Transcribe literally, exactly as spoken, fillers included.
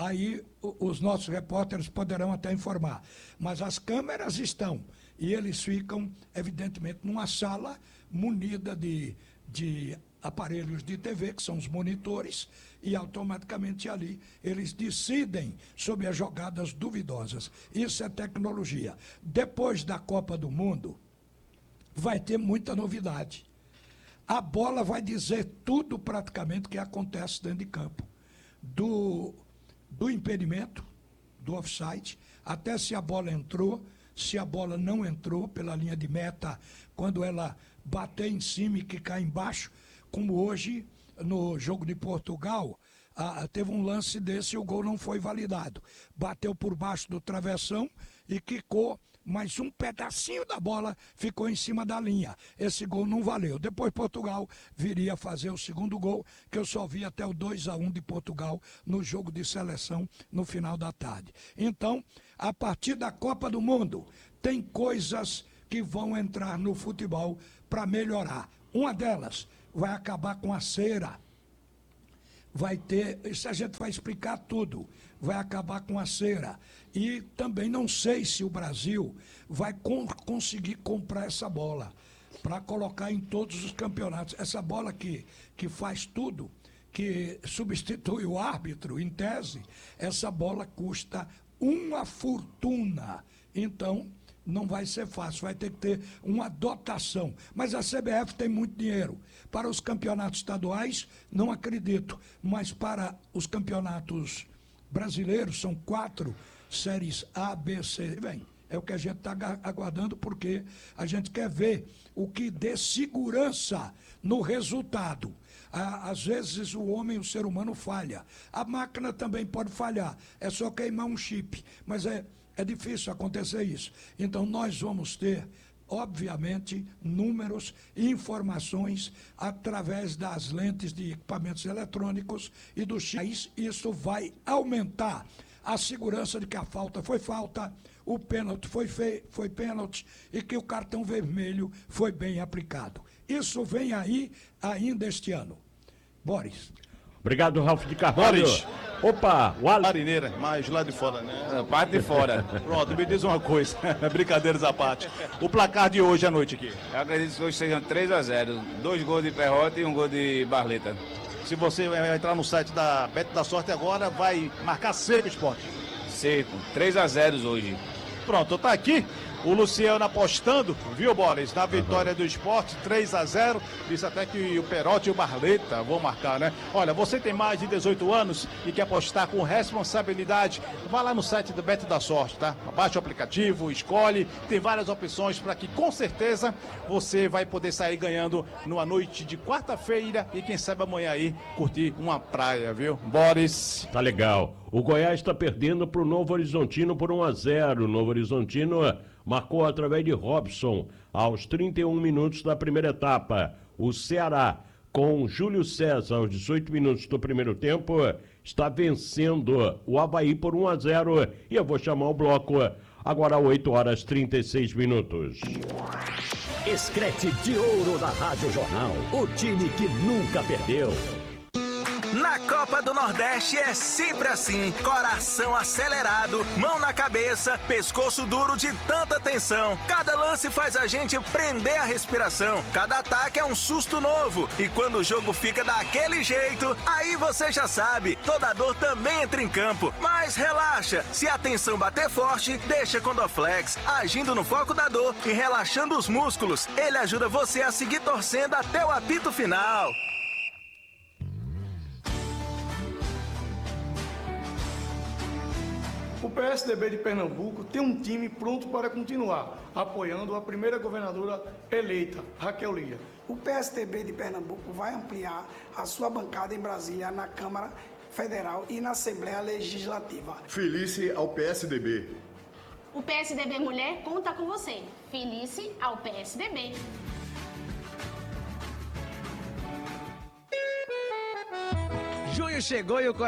aí os nossos repórteres poderão até informar. Mas as câmeras estão, e eles ficam, evidentemente, numa sala munida de, de aparelhos de T V, que são os monitores, e automaticamente ali eles decidem sobre as jogadas duvidosas. Isso é tecnologia. Depois da Copa do Mundo, vai ter muita novidade. A bola vai dizer tudo praticamente que acontece dentro de campo. Do, do impedimento, do offside, até se a bola entrou, se a bola não entrou pela linha de meta, quando ela bater em cima e que cai embaixo, como hoje, no jogo de Portugal, ah, teve um lance desse e o gol não foi validado. Bateu por baixo do travessão e quicou, mas um pedacinho da bola ficou em cima da linha. Esse gol não valeu. Depois Portugal viria fazer o segundo gol, que eu só vi até o dois a um de Portugal no jogo de seleção no final da tarde. Então, a partir da Copa do Mundo, tem coisas que vão entrar no futebol para melhorar. Uma delas vai acabar com a cera. Vai ter, isso a gente vai explicar tudo, vai acabar com a cera. E também não sei se o Brasil vai con- conseguir comprar essa bola para colocar em todos os campeonatos. Essa bola que, que faz tudo, que substitui o árbitro, em tese, essa bola custa uma fortuna. Então, não vai ser fácil, vai ter que ter uma dotação. Mas a C B F tem muito dinheiro. Para os campeonatos estaduais, não acredito. Mas para os campeonatos brasileiros, são quatro séries A, B, C. Bem, é o que a gente está aguardando, porque a gente quer ver o que dê segurança no resultado. Às vezes o homem, o ser humano, falha. A máquina também pode falhar. É só queimar um chip. Mas é... É difícil acontecer isso. Então, nós vamos ter, obviamente, números e informações através das lentes de equipamentos eletrônicos e do X. Isso vai aumentar a segurança de que a falta foi falta, o pênalti foi, fe... foi pênalti e que o cartão vermelho foi bem aplicado. Isso vem aí ainda este ano. Boris. Obrigado, Ralf de Carvalho. Boris. Opa, o Al... Marineira, mas lá de fora, né? Parte de fora. Pronto, me diz uma coisa, brincadeiras à parte. O placar de hoje à noite aqui? Eu acredito que hoje sejam três a zero. Dois gols de Perrota e um gol de Barleta. Se você vai entrar no site da Beto da Sorte agora, vai marcar seco o esporte. Seco. três a zero hoje. Pronto, tá aqui o Luciano apostando, viu, Boris, na vitória do esporte, três a zero. Disse até que o Perotti e o Barleta vão marcar, né? Olha, você tem mais de dezoito anos e quer apostar com responsabilidade, vá lá no site do Beto da Sorte, tá? Baixa o aplicativo, escolhe, tem várias opções para que com certeza você vai poder sair ganhando numa noite de quarta-feira e quem sabe amanhã aí curtir uma praia, viu? Boris. Tá legal. O Goiás está perdendo para o Novo Horizontino por um a zero. O Novo Horizontino marcou através de Robson aos trinta e um minutos da primeira etapa. O Ceará, com Júlio César aos dezoito minutos do primeiro tempo, está vencendo o Avaí por um a zero. E eu vou chamar o bloco agora às oito horas e trinta e seis minutos. Escrete de ouro da Rádio Jornal. O time que nunca perdeu. Na Copa do Nordeste é sempre assim, coração acelerado, mão na cabeça, pescoço duro de tanta tensão. Cada lance faz a gente prender a respiração, cada ataque é um susto novo. E quando o jogo fica daquele jeito, aí você já sabe, toda dor também entra em campo. Mas relaxa, se a tensão bater forte, deixa com Dorflex, agindo no foco da dor e relaxando os músculos. Ele ajuda você a seguir torcendo até o apito final. O P S D B de Pernambuco tem um time pronto para continuar, apoiando a primeira governadora eleita, Raquel Lira. O P S D B de Pernambuco vai ampliar a sua bancada em Brasília, na Câmara Federal e na Assembleia Legislativa. Felice ao P S D B. O P S D B Mulher conta com você. Felice ao P S D B. Junho chegou e o coração